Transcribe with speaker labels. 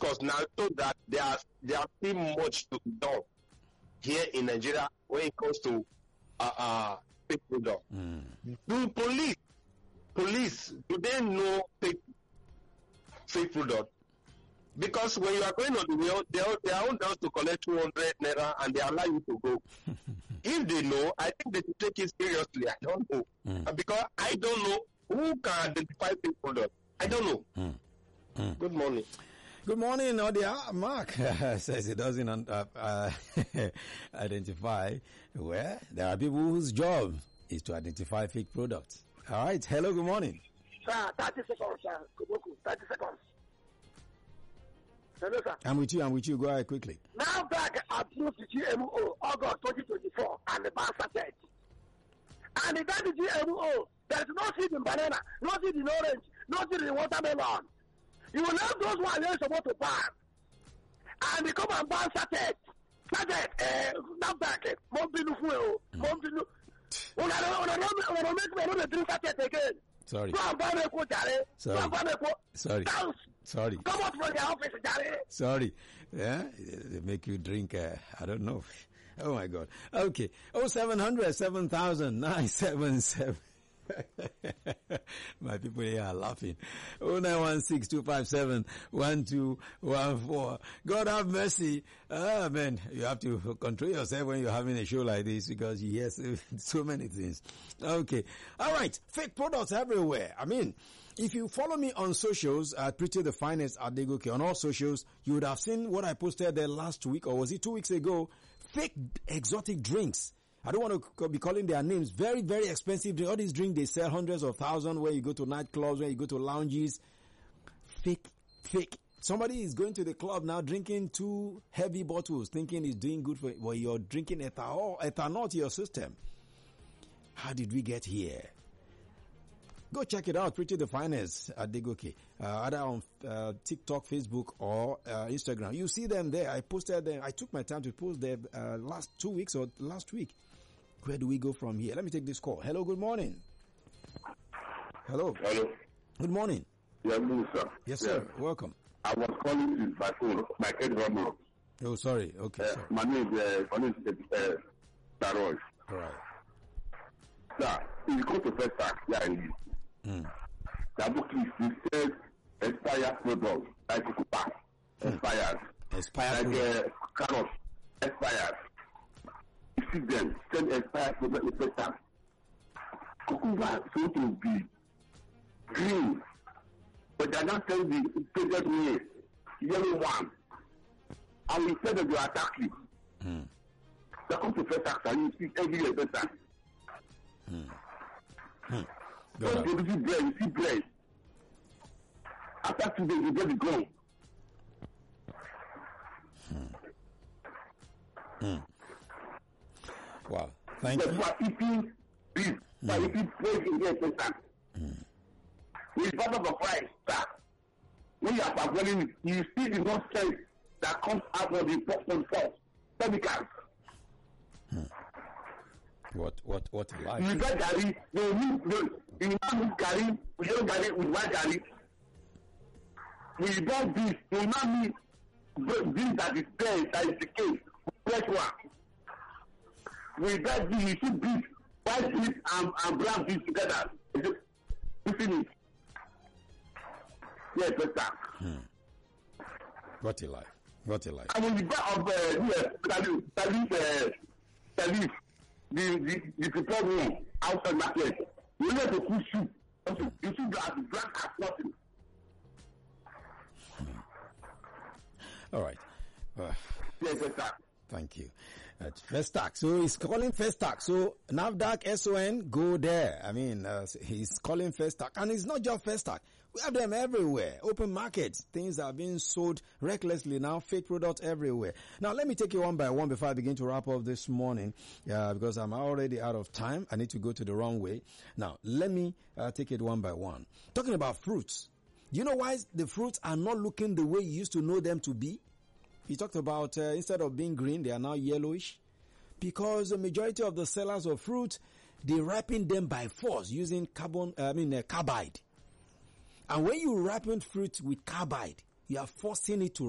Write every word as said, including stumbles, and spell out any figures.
Speaker 1: us now told that there are there are still much to be done here in Nigeria when it comes to uh, uh fake product.
Speaker 2: Mm.
Speaker 1: Do police police do they know fake fake product? Because when you are going on the way, they are, they are only down to collect two hundred naira and they allow you to go. If they know, I think they should take it seriously. I don't know.
Speaker 2: Mm.
Speaker 1: Because I don't know who can identify fake product. I don't know.
Speaker 2: Mm. Mm.
Speaker 1: Good morning.
Speaker 2: Good morning, Odia. Mark says he doesn't uh, uh, identify where there are people whose job is to identify fake products. All right. Hello, good morning.
Speaker 3: Sir, thirty seconds, sir. Kuboku, thirty seconds. Hello, sir.
Speaker 2: I'm with you. I'm with you. Go ahead quickly.
Speaker 3: Now back approved the G M O August twenty twenty-four and the ban started. And in that G M O, there's no seed in banana, no seed in orange, no seed in watermelon. You will have those ones you're supposed to ban. And they come and ban started. Started, eh, now back, Montpinu Fuel, Montpinu. When I don't make me, I don't drink started again.
Speaker 2: Sorry.
Speaker 3: Go and buy me a quote, Jare. Go and buy me a quote.
Speaker 2: Sorry.
Speaker 3: Cows.
Speaker 2: Sorry.
Speaker 3: Come out from the office, Jare.
Speaker 2: Sorry. Yeah, they make you drink, uh, I don't know. Oh my God. Okay. Oh, seven hundred, seven thousand, nine seven seven. My people here are laughing. oh nine one six, two five seven, one two one four. God have mercy. Ah, man, you have to control yourself when you're having a show like this because you hear so, so many things. Okay. All right. Fake products everywhere. I mean, if you follow me on socials at Pretty the Finest at Degoke, on all socials, you would have seen what I posted there last week, or was it two weeks ago? Fake exotic drinks. I don't want to be calling their names. Very, very expensive. All these drinks, they sell hundreds of thousands where you go to nightclubs, where you go to lounges. Fake, fake. Somebody is going to the club now drinking two heavy bottles, thinking he's doing good for it. Well, you're drinking ethanol, ethanol to your system. How did we get here? Go check it out. Pretty the Finest at Degoke. Uh, either on uh, TikTok, Facebook, or uh, Instagram. You see them there. I posted them. I took my time to post them uh, last two weeks or last week. Where do we go from here? Let me take this call. Hello, good morning. Hello.
Speaker 4: Hello.
Speaker 2: Good morning.
Speaker 4: Yeah, good, sir.
Speaker 2: Yes, sir.
Speaker 4: Yes.
Speaker 2: Welcome.
Speaker 4: I was calling to my phone, my head number.
Speaker 2: Oh, sorry. Okay,
Speaker 4: Uh,
Speaker 2: sorry.
Speaker 4: my name is, uh, my name is uh, Taroy.
Speaker 2: All right.
Speaker 4: Sir, if you go to first tax, yeah, indeed.
Speaker 2: Mm.
Speaker 4: The book is said expired products like cucumber, expired.
Speaker 2: Expired
Speaker 4: Like
Speaker 2: product.
Speaker 4: uh, carrot, expired. You see them, send expired product in first tax. Cucumber is supposed to be green, but they are not telling the previous way, yellow one. And we said that they attack you.
Speaker 2: Mm.
Speaker 4: They come to first tax and you see every year first tax.
Speaker 2: Mm. Mm.
Speaker 4: Don't
Speaker 2: Got
Speaker 4: go
Speaker 2: that.
Speaker 4: to see bread, you see bread. After two days, you get the gone.
Speaker 2: Mm. Wow. Thank
Speaker 4: But
Speaker 2: you.
Speaker 4: you are eating beef, you are eating bread in here first tax. With bottle of rice, sir. When you are parboiling it, you see the nonsense that comes out of the pot from sauce. Chemicals.
Speaker 2: What, what, what a
Speaker 4: You
Speaker 2: life.
Speaker 4: get Gary, you need, you you not need Gary, we don't Gary with white Gary. We don't this, you not need this that is there, that is the case, fresh one. We get this, you see beef, white beef and, and brown beef together. You see it? Yes, better.
Speaker 2: What a life. What a life.
Speaker 4: And when you buy of uh, yes, Talif, Talif, uh, Talif, the, the, the prepared one outside market, you need to cook soup. You should have black as nothing.
Speaker 2: All right. Uh,
Speaker 4: Yes, yes, sir.
Speaker 2: Thank you. That's Festac. So he's calling Festac. So NAFDAC, S O N, go there. I mean, uh, he's calling Festac. And it's not just Festac. We have them everywhere. Open markets. Things are being sold recklessly now. Fake products everywhere. Now, let me take you one by one before I begin to wrap up this morning. Uh, because I'm already out of time. I need to go to the wrong way. Now, let me uh, take it one by one. Talking about fruits. Do you know why the fruits are not looking the way you used to know them to be? He talked about uh, instead of being green, they are now yellowish. Because the majority of the sellers of fruit, they ripen them by force using carbon, uh, I mean, uh, carbide. And when you ripen fruit with carbide, you are forcing it to